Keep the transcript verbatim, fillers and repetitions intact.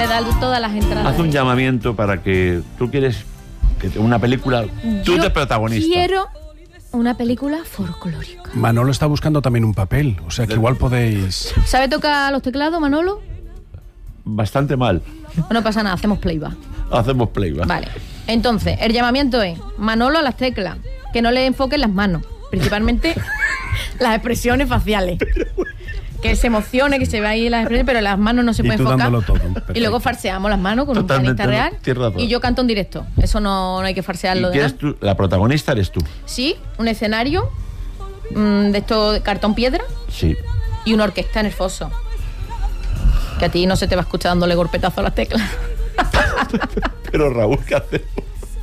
se dan todas las entradas. Haz un llamamiento para que tú quieres que te- una película, tú Yo de protagonista. quiero una película folclórica. Manolo está buscando también un papel, o sea que igual podéis... ¿Sabe tocar los teclados, Manolo? Bastante mal. No pasa nada, hacemos playback. Hacemos playback. Vale. Entonces, el llamamiento es Manolo a las teclas, que no le enfoquen las manos, principalmente las expresiones faciales. Que se emocione, que se vea ahí las expresiones, pero las manos no se Y pueden tú enfocar. dándolo todo. Y Perfecto. luego farseamos las manos con Totalmente, un pianista real. tienes razón. Y yo canto en directo. Eso no, no hay que farsearlo. ¿Y de qué nada. es tú? La protagonista eres tú. Sí, un escenario mm, de esto de cartón piedra Sí. y una orquesta en el foso. Que a ti no se te va a escuchar dándole golpetazo a las teclas. Pero Raúl, ¿qué hacemos?